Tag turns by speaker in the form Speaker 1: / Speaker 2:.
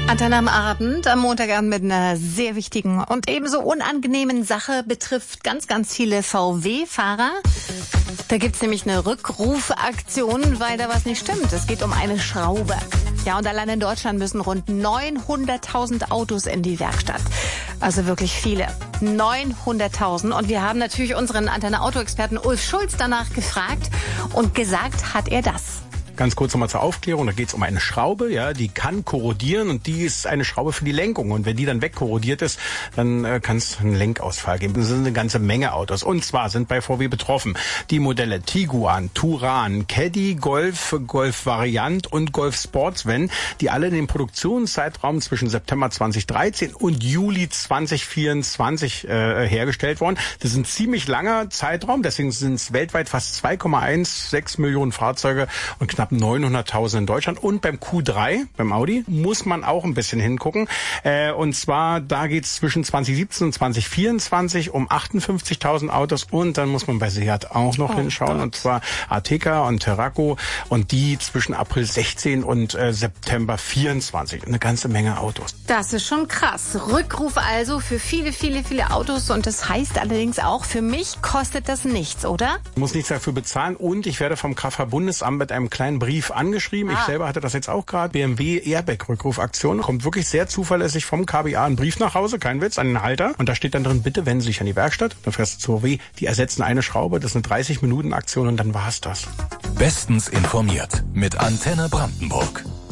Speaker 1: Antenne am Abend, am Montagabend mit einer sehr wichtigen und ebenso unangenehmen Sache betrifft ganz, ganz viele VW-Fahrer. Da gibt's nämlich eine Rückrufaktion, weil da was nicht stimmt. Es geht um eine Schraube. Ja, und allein in Deutschland müssen rund 900.000 Autos in die Werkstatt. Also wirklich viele. 900.000. Und wir haben natürlich unseren Antenne-Auto-Experten Ulf Schulz danach gefragt und gesagt hat er das.
Speaker 2: Ganz kurz nochmal zur Aufklärung, da geht es um eine Schraube, ja, die kann korrodieren und die ist eine Schraube für die Lenkung. Und wenn die dann wegkorrodiert ist, dann kann es einen Lenkausfall geben. Das sind eine ganze Menge Autos. Und zwar sind bei VW betroffen die Modelle Tiguan, Touran, Caddy, Golf, Golf Variant und Golf Sportsvan, die alle in dem Produktionszeitraum zwischen September 2013 und Juli 2024 hergestellt wurden. Das ist ein ziemlich langer Zeitraum, deswegen sind es weltweit fast 2,16 Millionen Fahrzeuge und knapp 900.000 in Deutschland. Und beim Q3, beim Audi, muss man auch ein bisschen hingucken. Und zwar, da geht es zwischen 2017 und 2024 um 58.000 Autos. Und dann muss man bei Seat auch noch hinschauen. Und zwar Ateca und Terraco. Und die zwischen April 16 und September 24. Eine ganze Menge Autos.
Speaker 1: Das ist schon krass. Rückruf also für viele, viele, viele Autos. Und das heißt allerdings auch, für mich kostet das nichts, oder?
Speaker 2: Ich muss nichts dafür bezahlen. Und ich werde vom Kraftfahr-Bundesamt mit einem kleinen Brief angeschrieben. Ich selber hatte das jetzt auch gerade. BMW Airbag-Rückrufaktion. Kommt wirklich sehr zuverlässig vom KBA ein Brief nach Hause, kein Witz, an den Halter. Und da steht dann drin, bitte wenden Sie sich an die Werkstatt. Dann fährst du zur VW. Die ersetzen eine Schraube. Das ist eine 30-Minuten-Aktion und dann war's das.
Speaker 3: Bestens informiert mit Antenne Brandenburg.